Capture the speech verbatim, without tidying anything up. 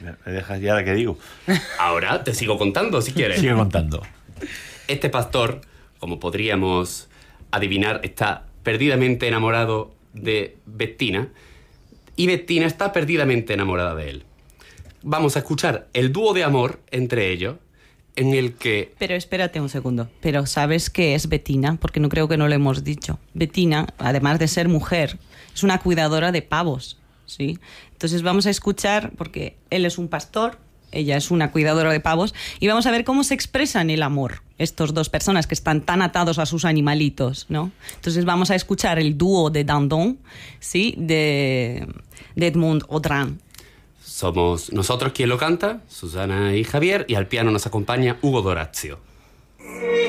¿Me dejas ya la que digo? Ahora te sigo contando, si quieres. Sigue contando. Este pastor, como podríamos adivinar, está perdidamente enamorado de Bettina y Bettina está perdidamente enamorada de él. Vamos a escuchar el dúo de amor entre ellos, en el que... Pero espérate un segundo. Pero ¿sabes qué es Bettina? Porque no creo que no lo hemos dicho. Bettina, además de ser mujer, es una cuidadora de pavos, ¿sí? Entonces vamos a escuchar, porque él es un pastor, ella es una cuidadora de pavos, y vamos a ver cómo se expresan el amor estos dos personas que están tan atados a sus animalitos, ¿no? Entonces vamos a escuchar el dúo de Dindon, ¿sí? De, de Edmond Audran. Somos nosotros quien lo canta, Susana y Javier, y al piano nos acompaña Hugo Dorazio.